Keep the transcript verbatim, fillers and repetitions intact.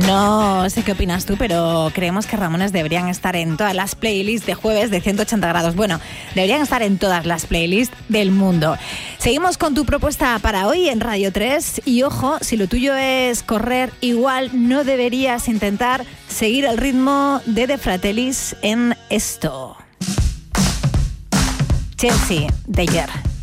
No sé qué opinas tú, pero creemos que Ramones deberían estar en todas las playlists de jueves de ciento ochenta grados. Bueno, deberían estar en todas las playlists del mundo. Seguimos con tu propuesta para hoy en Radio tres. Y ojo, si lo tuyo es correr, igual no deberías intentar seguir el ritmo de De Fratellis en esto. Chelsea, de ayer.